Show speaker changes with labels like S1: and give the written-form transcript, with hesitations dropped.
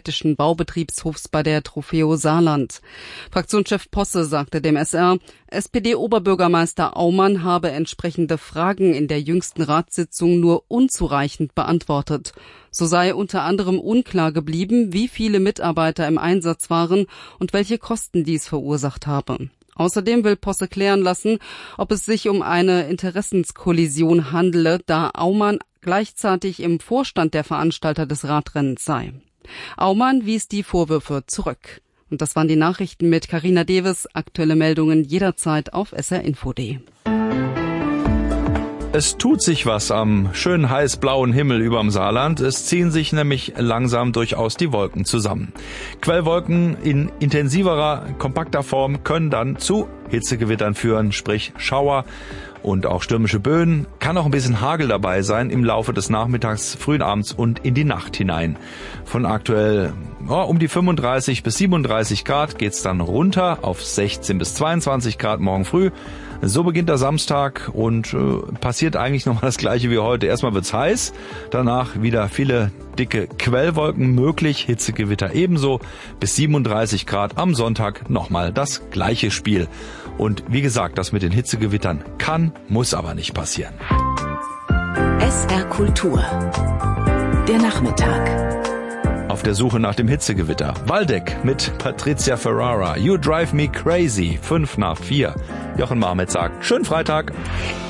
S1: städtischen Baubetriebshofs bei der Trofeo Saarland. Fraktionschef Posse sagte dem SR, SPD-Oberbürgermeister Aumann habe entsprechende Fragen in der jüngsten Ratssitzung nur unzureichend beantwortet. So sei unter anderem unklar geblieben, wie viele Mitarbeiter im Einsatz waren und welche Kosten dies verursacht habe. Außerdem will Posse klären lassen, ob es sich um eine Interessenskollision handele, da Aumann gleichzeitig im Vorstand der Veranstalter des Radrennens sei. Aumann wies die Vorwürfe zurück. Und das waren die Nachrichten mit Carina Deves. Aktuelle Meldungen jederzeit auf srinfo.de.
S2: Es tut sich was am schönen heiß-blauen Himmel überm Saarland. Es ziehen sich nämlich langsam durchaus die Wolken zusammen. Quellwolken in intensiverer, kompakter Form können dann zu Hitzegewittern führen, sprich Schauer und auch stürmische Böen. Kann auch ein bisschen Hagel dabei sein im Laufe des Nachmittags, frühen Abends und in die Nacht hinein. Von aktuell um die 35 bis 37 Grad geht's dann runter auf 16 bis 22 Grad morgen früh. So beginnt der Samstag und passiert eigentlich nochmal das Gleiche wie heute. Erstmal wird's heiß, danach wieder viele dicke Quellwolken möglich, Hitzegewitter ebenso. Bis 37 Grad am Sonntag nochmal das gleiche Spiel. Und wie gesagt, das mit den Hitzegewittern kann, muss aber nicht passieren.
S3: SR Kultur. Der Nachmittag.
S2: Auf der Suche nach dem Hitzegewitter. Waldeck mit Patricia Ferrara. You Drive Me Crazy. 5 nach 4. Jochen Marmet sagt, schönen Freitag.